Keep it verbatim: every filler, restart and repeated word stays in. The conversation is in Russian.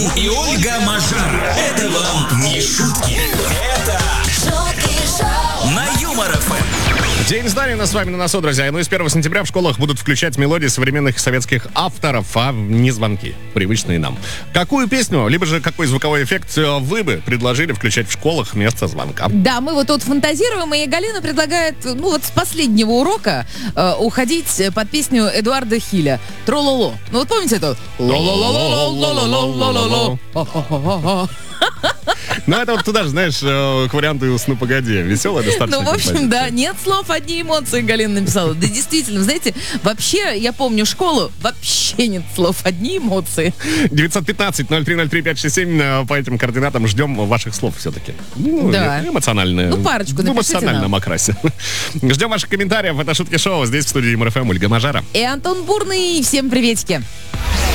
И Ольга Мажара. Это вам не шутки. Это шутки шоу на Юмор ФМ. День Сталина с вами на носу, друзья. Ну и с первого сентября в школах будут включать мелодии современных советских авторов, а не звонки, привычные нам. Какую песню, либо же какой звуковой эффект вы бы предложили включать в школах вместо звонка? Да, мы вот тут фантазируем, и Галина предлагает, ну вот с последнего урока э, уходить под песню Эдуарда Хиля «Трололо». Ну вот помните это? Ло-ло-ло-ло-ло-ло-ло-ло-ло. Ну, это вот туда же, знаешь, к варианту «Ну, погоди». Веселая достаточно. Ну, в общем, да, нет слов, одни эмоции, Галина написала. Да, действительно, знаете, вообще, я помню школу, вообще нет слов, одни эмоции. девятьсот пятнадцать ноль три ноль три пять шесть семь, по этим координатам ждем ваших слов все-таки. Ну, да. Эмоциональные. Ну, парочку в напишите эмоциональном нам. окрасе. Ждем ваших комментариев. Это «Шутки шоу». Здесь в студии Юмор ФМ Ольга Мажара. И Антон Бурный. Всем приветики.